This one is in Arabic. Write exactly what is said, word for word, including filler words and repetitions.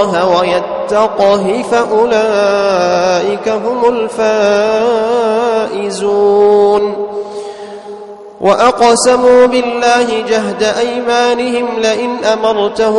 ويتقه فأولئك هم الفائزون. وأقسموا بالله جهد أيمانهم لئن أمرتهم